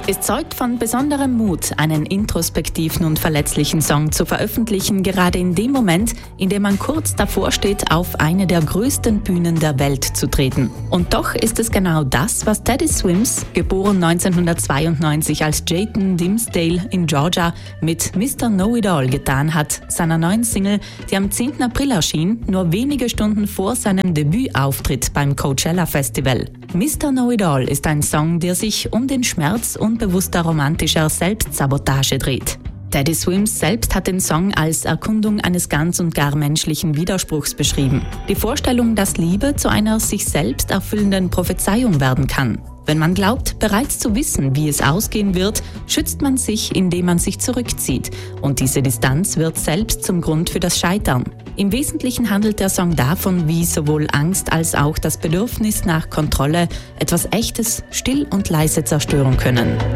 Es zeugt von besonderem Mut, einen introspektiven und verletzlichen Song zu veröffentlichen, gerade in dem Moment, in dem man kurz davor steht, auf eine der größten Bühnen der Welt zu treten. Und doch ist es genau das, was Teddy Swims, geboren 1992 als Jayton Dimsdale in Georgia, mit Mr. Know-It-All getan hat, seiner neuen Single, die am 10. April erschien, nur wenige Stunden vor seinem Debütauftritt beim Coachella Festival. Mr. Know-It-All ist ein Song, der sich um den Schmerz unbewusster romantischer Selbstsabotage dreht. Teddy Swims selbst hat den Song als Erkundung eines ganz und gar menschlichen Widerspruchs beschrieben. Die Vorstellung, dass Liebe zu einer sich selbst erfüllenden Prophezeiung werden kann. Wenn man glaubt, bereits zu wissen, wie es ausgehen wird, schützt man sich, indem man sich zurückzieht. Und diese Distanz wird selbst zum Grund für das Scheitern. Im Wesentlichen handelt der Song davon, wie sowohl Angst als auch das Bedürfnis nach Kontrolle etwas Echtes still und leise zerstören können.